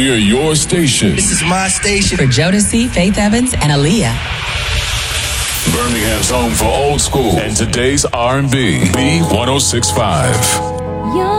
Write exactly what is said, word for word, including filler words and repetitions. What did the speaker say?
We're your station. This is my station. For Jodeci, Faith Evans, and Aaliyah. Birmingham's home for old school and today's R and B. B one oh six point five.